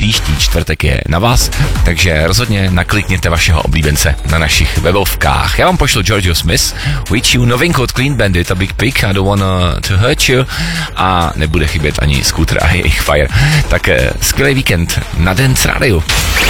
příští čtvrtek je na vás, takže rozhodně naklikněte vašeho oblíbence na našich webovkách. Já vám pošlu George Smith, With You, novinku od Clean Bandit a Big Pig, I Don't Wanna To Hurt You, a nebude chybět ani Scooter a jejich Fire. Tak skvělý víkend na Dance Radio.